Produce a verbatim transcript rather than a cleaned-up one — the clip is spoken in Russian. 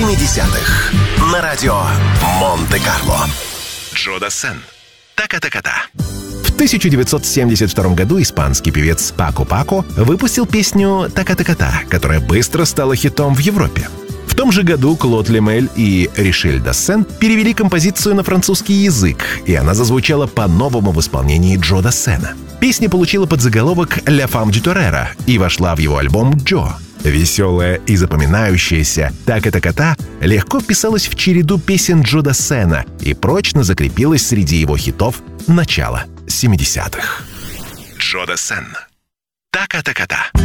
семидесятых на радио Монте-Карло. Джо Дассен. Така-така-та. В тысяча девятьсот семьдесят втором году испанский певец Пако Пако выпустил песню «Така-така-та», которая быстро стала хитом в Европе. В том же году Клод Лемель и Ришель Дассен перевели композицию на французский язык, и она зазвучала по-новому в исполнении Джо Дассена. Песня получила подзаголовок «La femme du torero» и вошла в его альбом «Джо». Веселая и запоминающаяся «Така-така-та» легко вписалась в череду песен Джо Дассена и прочно закрепилась среди его хитов начала семидесятых. Джо Дассен. «Така-така-та».